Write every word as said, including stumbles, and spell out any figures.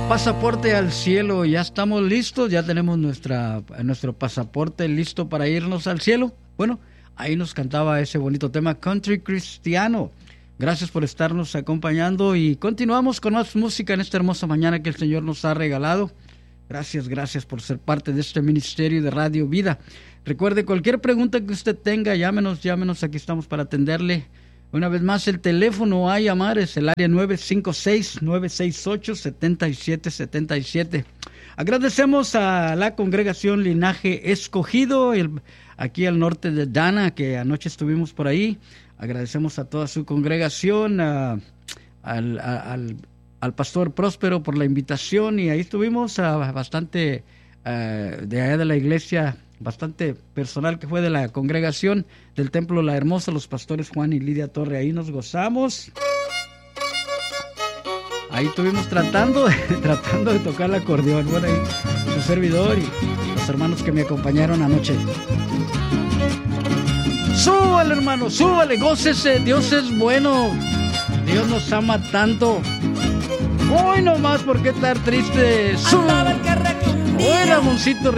Pasaporte al cielo, ya estamos listos, ya tenemos nuestra, nuestro pasaporte listo para irnos al cielo. Bueno, ahí nos cantaba ese bonito tema country cristiano. Gracias por estarnos acompañando y continuamos con más música en esta hermosa mañana que el Señor nos ha regalado. Gracias, gracias por ser parte de este ministerio de Radio Vida. Recuerde, cualquier pregunta que usted tenga, llámenos, llámenos, aquí estamos para atenderle. Una vez más, el teléfono a llamar es el área nueve cinco seis, nueve seis ocho, siete siete siete siete. Agradecemos a la congregación Linaje Escogido, el, aquí al norte de Dana, que anoche estuvimos por ahí. Agradecemos a toda su congregación, a, al, a, al, al pastor Próspero por la invitación, y ahí estuvimos a bastante uh, de allá de la iglesia, bastante personal que fue de la congregación del Templo La Hermosa, los pastores Juan y Lidia Torre. Ahí nos gozamos. Ahí estuvimos tratando, tratando de tocar el acordeón. Bueno, ahí su servidor y los hermanos que me acompañaron anoche. Súbale, hermano, súbale, gócese, Dios es bueno. Dios nos ama tanto. Hoy nomás, ¿por qué estar triste? Súbale. Hoy, Ramoncito